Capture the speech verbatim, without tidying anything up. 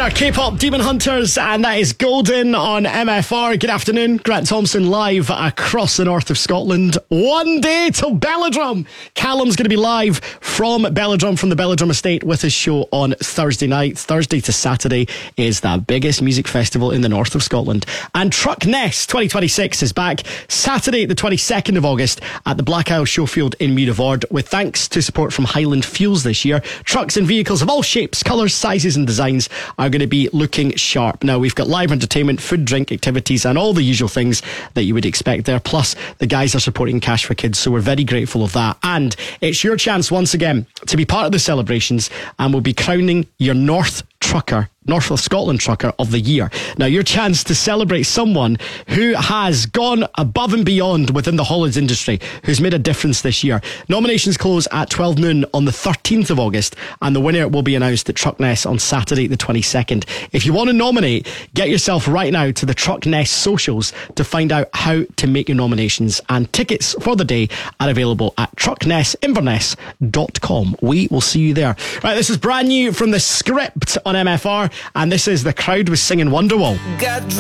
winner, K-pop Demon Hunters, and that is Golden on M F R. Good afternoon, Grant Thompson live across the north of Scotland. One day till Belladrum. Callum's going to be live from Belladrum, from the Belladrum estate, with his show on Thursday night. Thursday to Saturday is the biggest music festival in the north of Scotland. And Truckness twenty twenty-six is back Saturday the twenty-second of August at the Black Isle Showfield in Muir of Ord, with thanks to support from Highland Fuels this year. Trucks and vehicles of all shapes, colours, sizes and designs are going to be looking sharp. Now, we've got live entertainment, food, drink, activities and all the usual things that you would expect there. Plus, the guys are supporting Cash for Kids, so we're very grateful of that. And it's your chance once again to be part of the celebrations, and we'll be crowning your North Trucker, North of Scotland Trucker of the Year. Now, your chance to celebrate someone who has gone above and beyond within the haulage industry, who's made a difference this year. Nominations close at twelve noon on the thirteenth of August, and the winner will be announced at Truckness on Saturday the twenty-second. If you want to nominate, get yourself right now to the Truckness socials to find out how to make your nominations, and tickets for the day are available at truckness inverness dot com. We will see you there. Right, this is brand new from The Script on M F R, and this is The Crowd Was Singing Wonderwall. Got